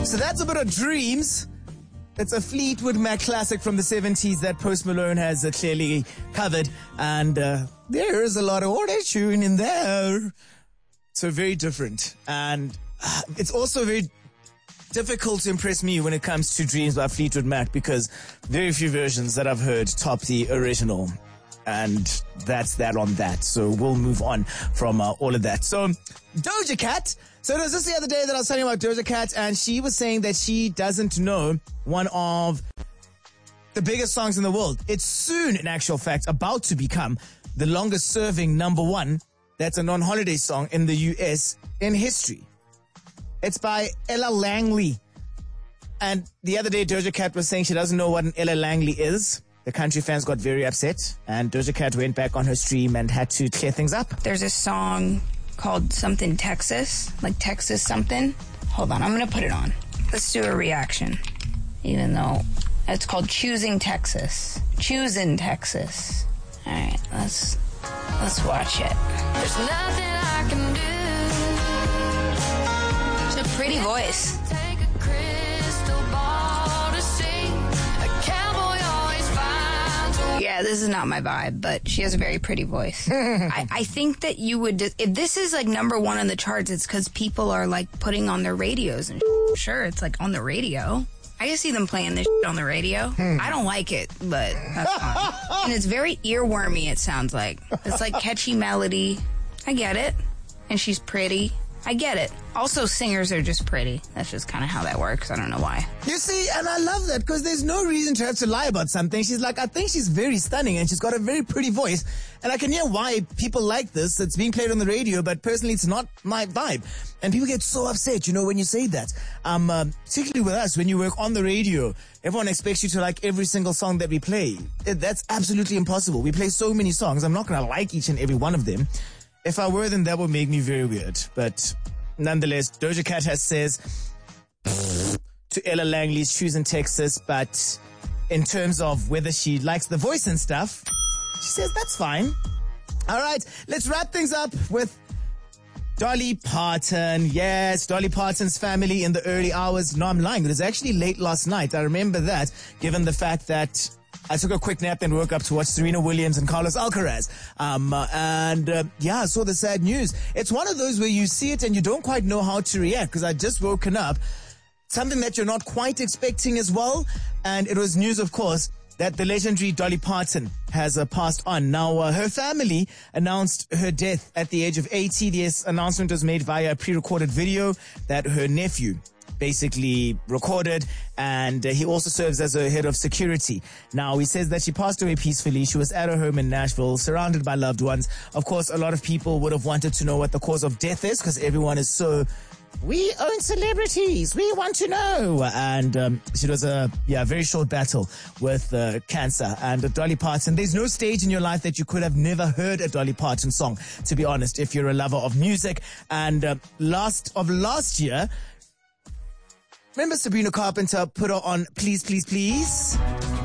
So that's a bit of Dreams. It's a Fleetwood Mac classic from the 70s that Post Malone has clearly covered. And there is a lot of auto-tune in there. So very different. And it's also very difficult to impress me when it comes to Dreams by Fleetwood Mac, because very few versions that I've heard top the original. And that's that on that. So we'll move on from all of that. So Doja Cat. So it was just the other day that I was talking about Doja Cat, and she was saying that she doesn't know one of the biggest songs in the world. It's soon, in actual fact, about to become the longest serving number one. That's a non-holiday song in the US in history. It's by Ella Langley. And the other day, Doja Cat was saying she doesn't know what an Ella Langley is. The country fans got very upset, and Doja Cat went back on her stream and had to clear things up. There's a song called something Texas, like Texas something. Hold on, I'm going to put it on. Let's do a reaction. Even though it's called Choosing Texas. Choosing Texas. All right, let's watch it. There's nothing I can do. It's a pretty voice. Take a crystal ball to see. A cowboy always finds a... Yeah, this is not my vibe, but she has a very pretty voice. I think that you would, if this is like number one on the charts, it's because people are like putting on their radios and sure, it's like on the radio. I just see them playing this on the radio. I don't like it, but that's fine. And it's very earwormy, it sounds like. It's like catchy melody. I get it. And she's pretty. I get it. Also, singers are just pretty. That's just kind of how that works. I don't know why. You see, and I love that because there's no reason to have to lie about something. She's like, I think she's very stunning and she's got a very pretty voice. And I can hear why people like this. It's being played on the radio, but personally, it's not my vibe. And people get so upset, when you say that. Particularly with us, when you work on the radio, everyone expects you to like every single song that we play. That's absolutely impossible. We play so many songs. I'm not going to like each and every one of them. If I were, then that would make me very weird. But nonetheless, Doja Cat says to Ella Langley's Choosing Texas, but in terms of whether she likes the voice and stuff, she says that's fine. All right, let's wrap things up with Dolly Parton. Yes, Dolly Parton's family in the early hours. No, I'm lying. It was actually late last night. I remember that, given the fact that I took a quick nap and woke up to watch Serena Williams and Carlos Alcaraz. I saw the sad news. It's one of those where you see it and you don't quite know how to react, because I just woken up. Something that you're not quite expecting as well. And it was news, of course, that the legendary Dolly Parton has passed on. Now, her family announced her death at the age of 80. This announcement was made via a pre-recorded video that her nephew basically recorded, and he also serves as a head of security. Now, he says that she passed away peacefully. She was at her home in Nashville, surrounded by loved ones. Of course, a lot of people would have wanted to know what the cause of death is, because everyone is so, we own celebrities, we want to know. And she was a very short battle with cancer. And Dolly Parton, there's no stage in your life that you could have never heard a Dolly Parton song, to be honest, if you're a lover of music. And last year, remember Sabrina Carpenter put her on Please, Please, Please?